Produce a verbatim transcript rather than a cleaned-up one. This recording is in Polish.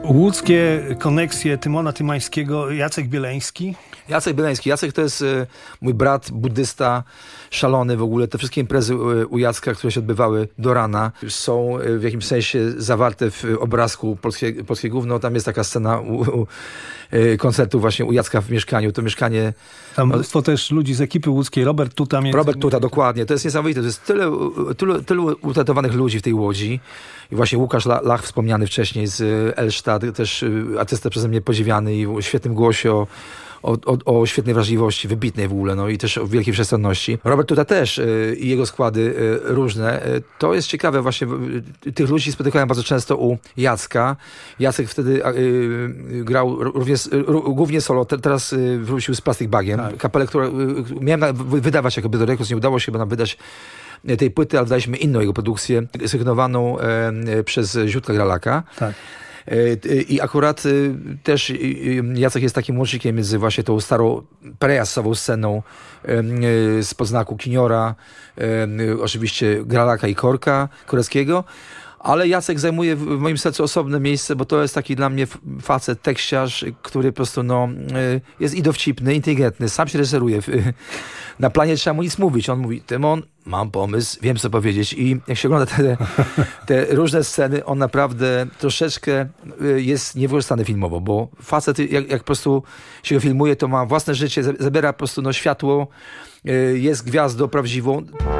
Łódzkie koneksje Tymona Tymańskiego, Jacek Bieleński. Jacek Bieleński. Jacek to jest y, mój brat, buddysta, szalony w ogóle. Te wszystkie imprezy y, u Jacka, które się odbywały do rana, są y, w jakimś sensie zawarte w obrazku Polskie, Polskie Gówno. Tam jest taka scena u, u, y, koncertu właśnie u Jacka w mieszkaniu. To mieszkanie... Tam mnóstwo też ludzi z ekipy łódzkiej. Robert Tuta. Między... Robert Tuta, dokładnie. To jest niesamowite. To jest tyle, tylu, tylu utatowanych ludzi w tej Łodzi. I właśnie Łukasz Lach, wspomniany wcześniej z Elsztad, też artysta przeze mnie podziwiany i o świetnym głosie, o, o, o, o świetnej wrażliwości, wybitnej w ogóle, no i też o wielkiej wszechstronności. Robert Tuta też y, i jego składy y, różne. Y, to jest ciekawe właśnie, y, tych ludzi spotykałem bardzo często u Jacka. Jacek wtedy y, grał również, y, głównie solo, Te, teraz y, wrócił z Plastic Bagiem. Tak. Kapelę, którą y, miałem na, wydawać jako Bedorekus, nie udało się nam wydać tej płyty, ale daliśmy inną jego produkcję, sygnowaną e, przez Ziutka Gralaka. Tak. E, I akurat e, też e, Jacek jest takim łącznikiem między właśnie tą starą prejazzową sceną e, z podznaku Kiniora, e, oczywiście Gralaka i Korka Koreckiego. Ale Jacek zajmuje w moim sercu osobne miejsce, bo to jest taki dla mnie facet, tekściarz, który po prostu no, jest i dowcipny, inteligentny, sam się reżyseruje. Na planie trzeba mu nic mówić. On mówi: Tymon, mam pomysł, wiem co powiedzieć. I jak się ogląda te, te różne sceny, on naprawdę troszeczkę jest niewykorzystany filmowo, bo facet jak, jak po prostu się go filmuje, to ma własne życie, zabiera po prostu no, światło, jest gwiazdą prawdziwą.